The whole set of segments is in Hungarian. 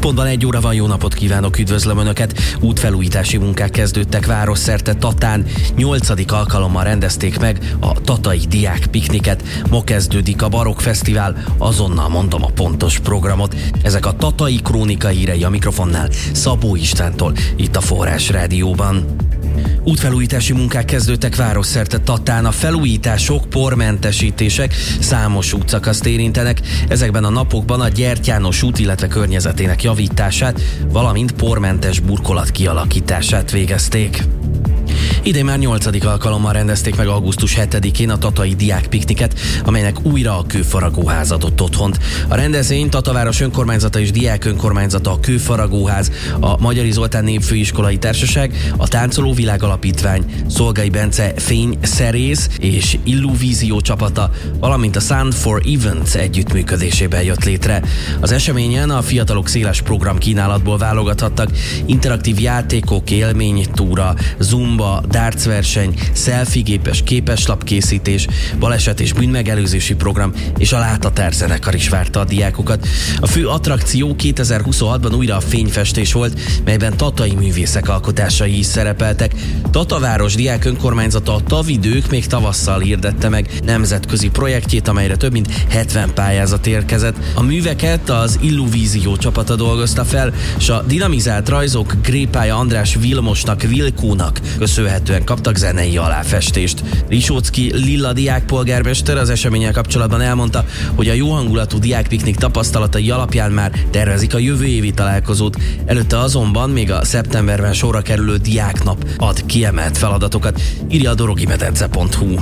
Pontban 1 óra van, jó napot kívánok, üdvözlöm Önöket! Útfelújítási munkák kezdődtek városszerte Tatán. 8. alkalommal rendezték meg a tatai diák pikniket. Ma kezdődik a Barokk Fesztivál, azonnal mondom a pontos programot. Ezek a tatai krónika hírei, a mikrofonnál Szabó Istvántól, itt a Forrás Rádióban. Útfelújítási munkák kezdődtek városszerte Tatán. A felújítások, pormentesítések számos útszakaszt érintenek. Ezekben a napokban a Gyerty János út, illetve környezetének javítását, valamint pormentes burkolat kialakítását végezték. Idén már 8. alkalommal rendezték meg augusztus 7-én a tatai diákpikniket, amelynek újra a Kőfaragóház adott otthont. A rendezvény Tataváros önkormányzata és diák önkormányzata, a Kőfaragóház, a Magyari Zoltán Népfőiskolai Társaság, a Táncoló Világ Alapítvány, Szolgai Bence fényszerész és illúvízió csapata, valamint a Sound for Events együttműködésében jött létre. Az eseményen a fiatalok széles programkínálatból válogathattak: interaktív játékok, élménytúra, zumba, dárcverseny, selfie-gépes képeslapkészítés, baleset és bűnmegelőzési program és a Látatár zenekar is várta a diákokat. A fő attrakció 2026-ban újra a fényfestés volt, melyben tatai művészek alkotásai is szerepeltek. Tataváros diák önkormányzata, a Tavidők még tavasszal hirdette meg nemzetközi projektjét, amelyre több mint 70 pályázat érkezett. A műveket az illúvízió csapata dolgozta fel, és a dinamizált rajzok Grépája András Vilmosnak, Vilkónak köszönhetően kaptak zenei aláfestést. Risóczky Lilla diákpolgármester az eseménnyel kapcsolatban elmondta, hogy a jó hangulatú diákpiknik tapasztalatai alapján már tervezik a jövő évi találkozót. Előtte azonban még a szeptemberben sorra kerülő diáknap ad kiemelt feladatokat, írja a dorogimedence.hu.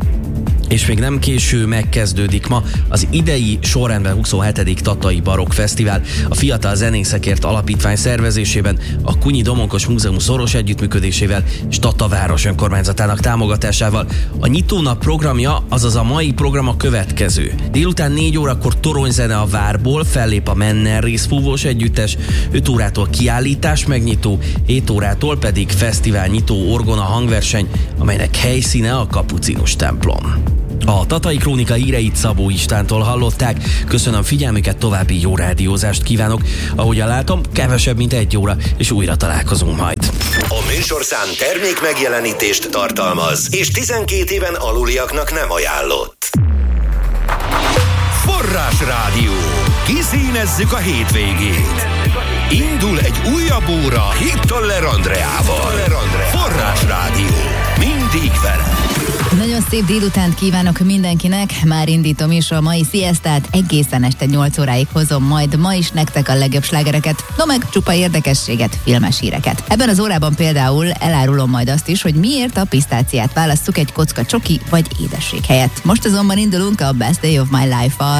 És még nem késő, megkezdődik ma az idei sorrendben 27. Tatai Barokk Fesztivál. A Fiatal Zenészekért Alapítvány szervezésében, a Kunyi Domonkos Múzeum szoros együttműködésével és Tataváros önkormányzatának támogatásával. A nyitónap programja, azaz a mai program a következő. Délután 4 órakor toronyzene a Várból, fellép a Menner részfúvós együttes, 5 órától kiállítás megnyitó, 7 órától pedig fesztivál nyitó orgona hangverseny, amelynek helyszíne a Kapucinus templom. A tatai krónika híreit Szabó Istvántól hallották. Köszönöm figyelmüket, további jó rádiózást kívánok. Ahogyan látom, kevesebb mint 1 óra, és újra találkozunk majd. A műsorszám termék megjelenítést tartalmaz, és 12 éven aluliaknak nem ajánlott. Forrás Rádió. Kiszínezzük a hétvégét. Indul egy újabb óra Hittoller Andreával. Forrás Rádió. Mindig vele. Nagyon szép délutánt kívánok mindenkinek, már indítom is a mai sziasztát, egészen este 8 óráig hozom majd ma is nektek a legjobb slágereket, no meg csupa érdekességet, filmes híreket. Ebben az órában például elárulom majd azt is, hogy miért a pisztáciát válasszuk egy kocka csoki vagy édesség helyett. Most azonban indulunk a Best Day of My Life-val.